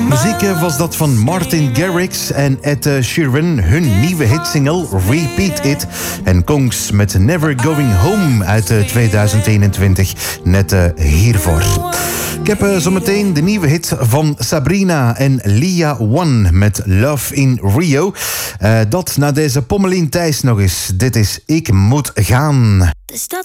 Muziek was dat van Martin Garrix en Ed Sheeran. Hun nieuwe hitsingle Repeat It. En Kongs met Never Going Home uit 2021. Net hiervoor. Ik heb zometeen de nieuwe hit van Sabrina en Lia One met Love in Rio. Dat na deze Pommelien Thijs nog eens. Dit is Ik Moet Gaan. De stad